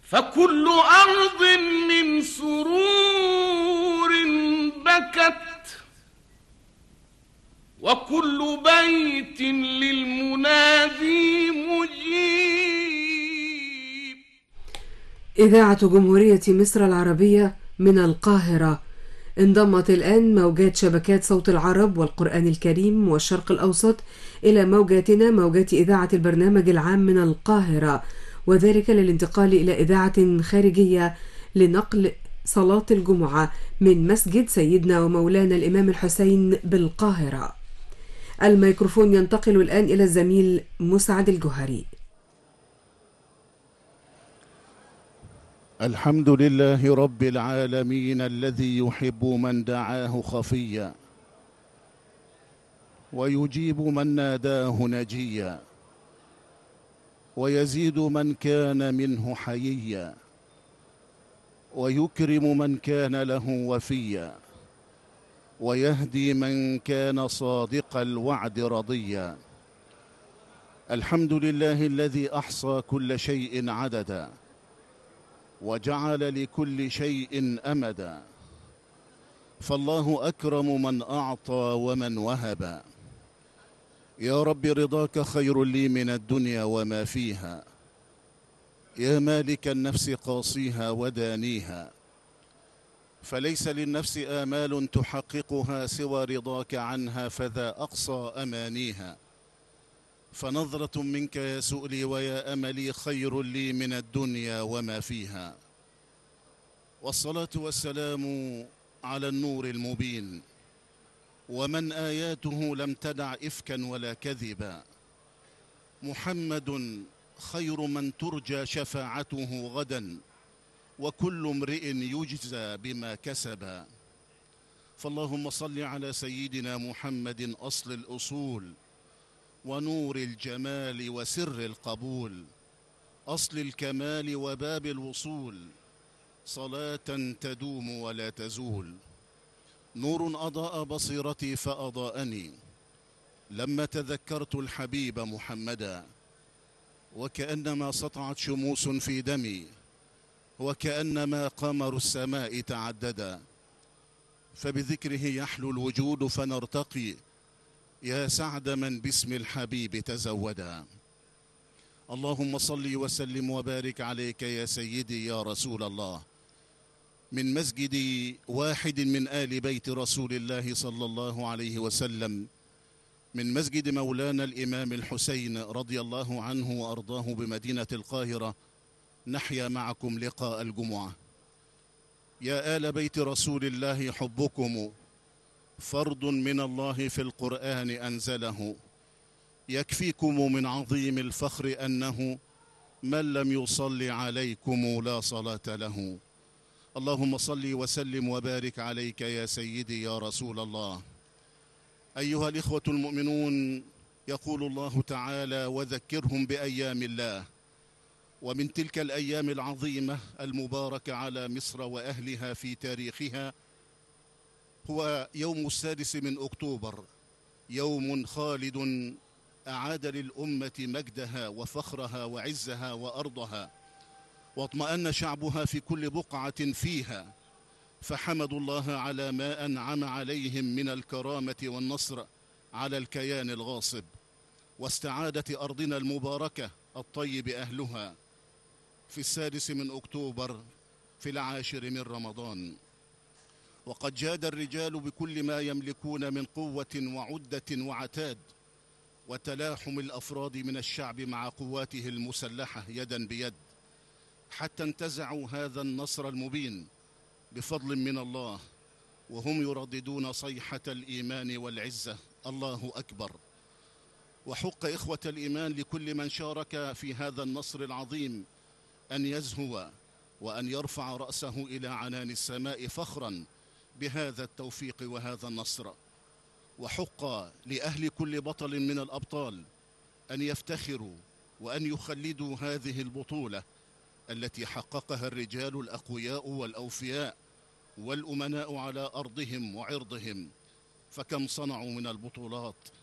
فكل أرض من سرور بكت، وكل بيت للمنادي مجيب. إذاعة جمهورية مصر العربية من القاهرة. انضمت الآن موجات شبكات صوت العرب والقرآن الكريم والشرق الأوسط إلى موجاتنا، موجات إذاعة البرنامج العام من القاهرة، وذلك للانتقال إلى إذاعة خارجية لنقل صلاة الجمعة من مسجد سيدنا ومولانا الإمام الحسين بالقاهرة. الميكروفون ينتقل الآن إلى الزميل مسعد الجوهري. الحمد لله رب العالمين الذي يحب من دعاه خفيا ويجيب من ناداه نجيا ويزيد من كان منه حييا ويكرم من كان له وفيا ويهدي من كان صادق الوعد رضيا. الحمد لله الذي أحصى كل شيء عددا وجعل لكل شيء أمدا، فالله أكرم من أعطى ومن وهب. يا رب رضاك خير لي من الدنيا وما فيها، يا مالك النفس قاصيها ودانيها، فليس للنفس آمال تحققها سوى رضاك عنها، فذا أقصى أمانيها. فنظرة منك يا سؤلي ويا أملي خير لي من الدنيا وما فيها. والصلاة والسلام على النور المبين ومن آياته لم تدع إفكا ولا كذبا، محمد خير من ترجى شفاعته غدا وكل امرئ يجزى بما كسبا. فاللهم صل على سيدنا محمد أصل الأصول ونور الجمال وسر القبول، أصل الكمال وباب الوصول، صلاة تدوم ولا تزول. نور أضاء بصيرتي فأضاءني لما تذكرت الحبيب محمدا، وكأنما سطعت شموس في دمي وكأنما قمر السماء تعددا. فبذكره يحلو الوجود فنرتقي، يا سعد من باسم الحبيب تزودا. اللهم صل وسلم وبارك عليك يا سيدي يا رسول الله، من مسجد واحد من آل بيت رسول الله صلى الله عليه وسلم، من مسجد مولانا الإمام الحسين رضي الله عنه وأرضاه بمدينة القاهرة، نحيا معكم لقاء الجمعة. يا آل بيت رسول الله حبكم فرض من الله في القرآن أنزله، يكفيكم من عظيم الفخر أنه من لم يصل عليكم لا صلاة له. اللهم صل وسلم وبارك عليك يا سيدي يا رسول الله. أيها الإخوة المؤمنون، يقول الله تعالى: وذكرهم بأيام الله. ومن تلك الأيام العظيمة المباركة على مصر وأهلها في تاريخها هو يوم 6 أكتوبر، يوم خالد أعاد للأمة مجدها وفخرها وعزها وأرضها، واطمأن شعبها في كل بقعة فيها، فحمدوا الله على ما أنعم عليهم من الكرامة والنصر على الكيان الغاصب، واستعادت أرضنا المباركة الطيب أهلها في 6 أكتوبر في 10 من رمضان. وقد جاد الرجال بكل ما يملكون من قوة وعدة وعتاد، وتلاحم الأفراد من الشعب مع قواته المسلحة يدا بيد، حتى انتزعوا هذا النصر المبين بفضل من الله، وهم يرددون صيحة الإيمان والعزة: الله أكبر. وحق إخوة الإيمان لكل من شارك في هذا النصر العظيم أن يزهو وأن يرفع رأسه إلى عنان السماء فخرا بهذا التوفيق وهذا النصر. وحق لأهل كل بطل من الأبطال أن يفتخروا وأن يخلدوا هذه البطولة التي حققها الرجال الأقوياء والأوفياء والأمناء على أرضهم وعرضهم. فكم صنعوا من البطولات